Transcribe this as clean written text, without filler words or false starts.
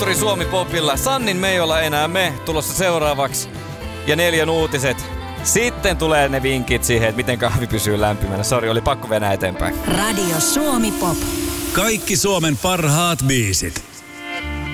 Kulttuuri Suomi Popilla. Sannin Meijola enää me tulossa seuraavaksi. Ja 4 uutiset. Sitten tulee ne vinkit siihen, että miten kahvi pysyy lämpimänä. Sori, oli pakko venää eteenpäin. Radio Suomi Pop. Kaikki Suomen parhaat biisit.